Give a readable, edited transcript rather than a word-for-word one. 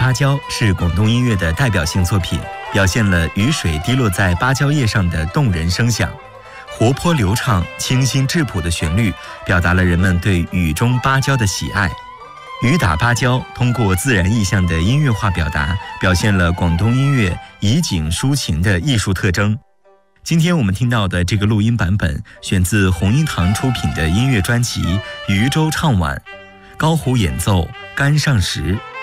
芭蕉》是广东音乐的代表性作品，表现了雨水滴落在芭蕉叶上的动人声响。活泼流畅、清新质朴的旋律，表达了人们对雨中芭蕉的喜爱。雨打芭蕉通过自然意象的音乐化表达，表现了广东音乐以景抒情的艺术特征。今天我们听到的这个录音版本，选自红音堂出品的音乐专辑《渔舟唱晚》，高胡演奏，竿上石，